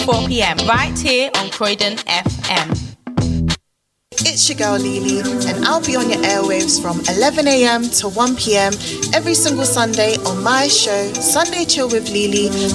4 p.m. right here on Croydon FM. It's your girl Lily, and I'll be on your airwaves from 11 a.m. to 1 p.m. every single Sunday on my show, Sunday Chill with Lily,